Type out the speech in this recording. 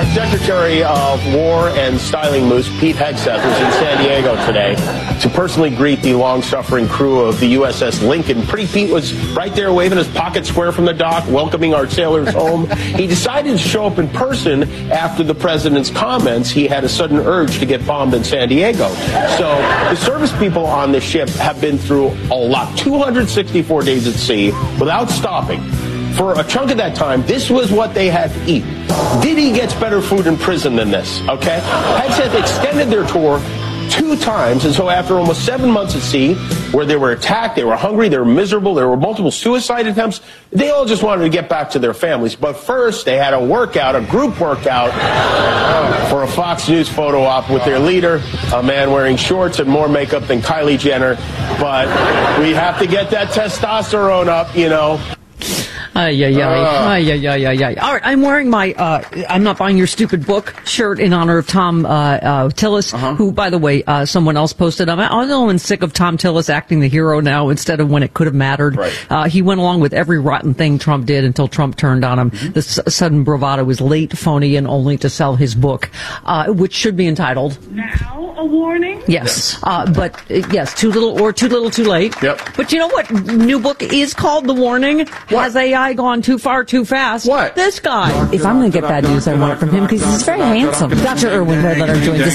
Our Secretary of War and Styling Moose, Pete Hegseth, was in San Diego today to personally greet the long-suffering crew of the USS Lincoln. Pretty Pete was right there waving his pocket square from the dock, welcoming our sailors home. He decided to show up in person after the president's comments. He had a sudden urge to get bombed in San Diego. So the service people on this ship have been through a lot. 264 days at sea without stopping. For a chunk of that time, this was what they had to eat. Diddy gets better food in prison than this, okay? Hegseth extended their tour 2 times, and so after almost 7 months at sea, where they were attacked, they were hungry, they were miserable, there were multiple suicide attempts, they all just wanted to get back to their families. But first, they had a workout, a group workout, for a Fox News photo op with their leader, a man wearing shorts and more makeup than Kylie Jenner. But we have to get that testosterone up, you know. All right, I'm wearing my I'm not buying your stupid book shirt in honor of Tom Tillis, who, by the way, someone else posted. I'm sick of Tom Tillis acting the hero now instead of when it could have mattered. Right. He went along with every rotten thing Trump did until Trump turned on him. The sudden bravado was late, phony, and only to sell his book, which should be entitled Now a Warning? Yes. But yes, too little, too late. Yep. But you know what new book is called? The Warning? Has AI gone too far too fast? What? This guy. If I'm going to get bad news, I want it from him because he's very handsome. Dr. Irwin Redletter joins us.